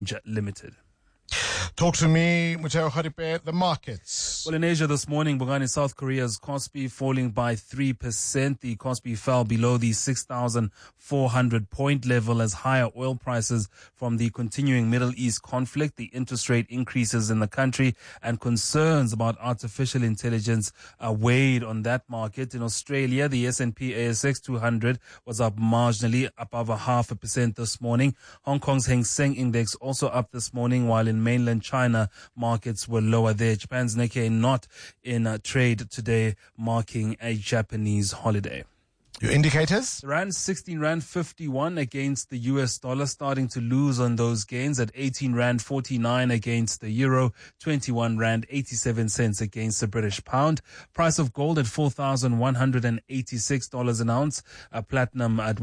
Limited. Talk to me, Muteo Haripe, the markets. Well, in Asia this morning, Bongani, South Korea's Kospi falling by 3%. The Kospi fell below the 6,400 point level as higher oil prices from the continuing Middle East conflict, the interest rate increases in the country, and concerns about artificial intelligence weighed on that market. In Australia, the S&P ASX 200 was up marginally, above 0.5% this morning. Hong Kong's Hang Seng Index also up this morning, while in mainland China, markets were lower there. Japan's Nikkei not in trade today, marking a Japanese holiday. Your indicators? Rand 16 Rand 51 against the US dollar, starting to lose on those gains at 18 Rand 49 against the euro, 21 Rand 87 cents against the British pound. Price of gold at $4,186 an ounce, platinum at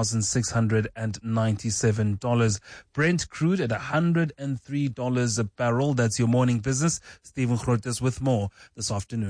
$1,697. Brent crude at $103 a barrel. That's your morning business. Stephen Grotes with more this afternoon.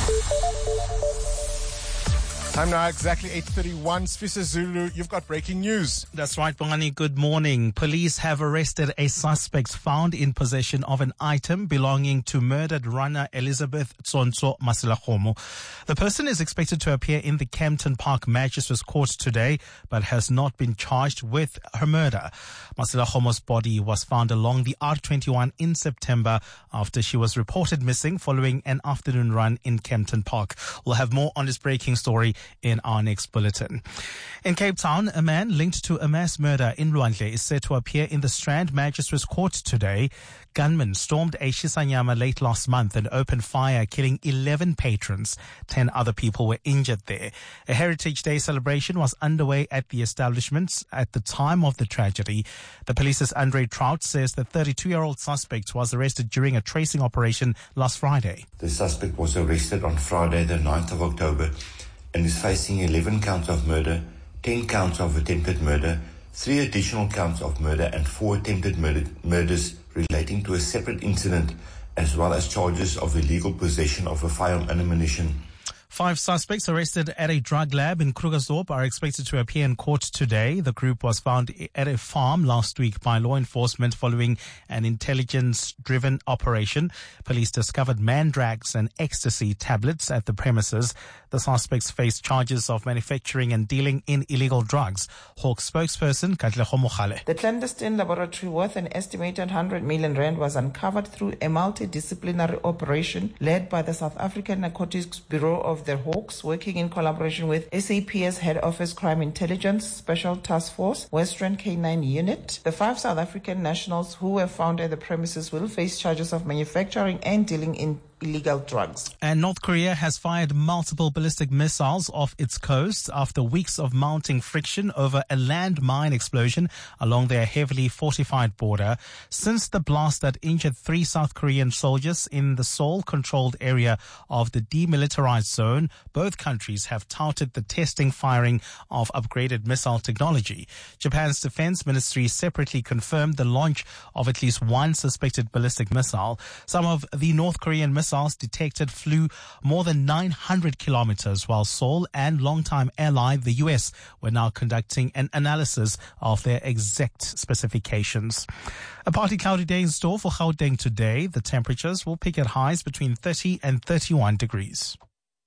Time now, exactly 8:31. Sfisa Zulu, you've got breaking news. That's right, Bongani. Good morning. Police have arrested a suspect found in possession of an item belonging to murdered runner Elizabeth Tsonso Masilahomo. The person is expected to appear in the Kempton Park Magistrates Court today, but has not been charged with her murder. Masilahomo's body was found along the R21 in September after she was reported missing following an afternoon run in Kempton Park. We'll have more on this breaking story in our next bulletin. In Cape Town, a man linked to a mass murder in Lwandle is set to appear in the Strand Magistrates Court today. Gunmen stormed a Shisanyama late last month and opened fire, killing 11 patrons. 10 other people were injured there. A Heritage Day celebration was underway at the establishments at the time of the tragedy. The police's Andre Trout says the 32-year-old suspect was arrested during a tracing operation last Friday. The suspect was arrested on Friday, the 9th of October, and is facing 11 counts of murder, 10 counts of attempted murder, 3 additional counts of murder, and 4 attempted murders relating to a separate incident, as well as charges of illegal possession of a firearm and ammunition. 5 suspects arrested at a drug lab in Krugersdorp are expected to appear in court today. The group was found at a farm last week by law enforcement following an intelligence-driven operation. Police discovered mandrax and ecstasy tablets at the premises. The suspects face charges of manufacturing and dealing in illegal drugs. Hawk spokesperson Katleho Mokhale. The clandestine laboratory worth an estimated 100 million rand was uncovered through a multidisciplinary operation led by the South African Narcotics Bureau of the Hawks, working in collaboration with SAPS Head Office Crime Intelligence Special Task Force, Western K9 Unit. The 5 South African nationals who were found at the premises will face charges of manufacturing and dealing in illegal drugs. And North Korea has fired multiple ballistic missiles off its coast after weeks of mounting friction over a landmine explosion along their heavily fortified border. Since the blast that injured 3 South Korean soldiers in the Seoul-controlled area of the demilitarized zone, both countries have touted the testing firing of upgraded missile technology. Japan's defense ministry separately confirmed the launch of at least 1 suspected ballistic missile. Some of the North Korean missiles detected flew more than 900 kilometers, while Seoul and longtime ally the US were now conducting an analysis of their exact specifications. A partly cloudy day in store for Gauteng today. The temperatures will peak at highs between 30 and 31 degrees.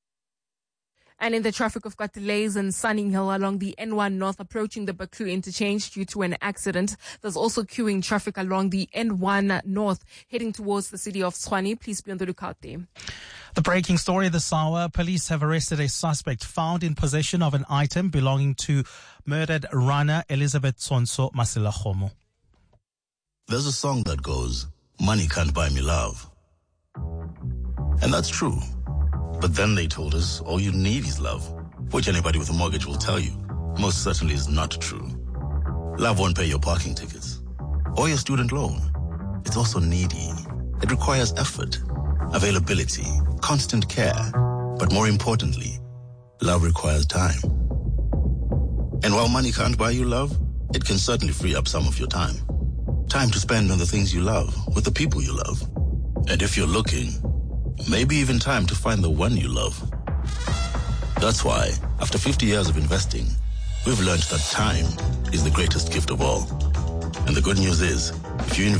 And in the traffic, we've got delays in Sunning Hill along the N1 North approaching the Baku interchange due to an accident. There's also queuing traffic along the N1 North heading towards the city of Tshwane. Please be on the lookout there. The breaking story this hour, police have arrested a suspect found in possession of an item belonging to murdered runner Elizabeth Tsonso Masilahomo. There's a song that goes, "Money can't buy me love." And that's true. But then they told us all you need is love, which anybody with a mortgage will tell you most certainly is not true. Love won't pay your parking tickets or your student loan. It's also needy. It requires effort, availability, constant care. But more importantly, love requires time. And while money can't buy you love, it can certainly free up some of your time. Time to spend on the things you love with the people you love. And if you're looking, maybe even time to find the one you love. That's why, after 50 years of investing, we've learned that time is the greatest gift of all. And the good news is, If you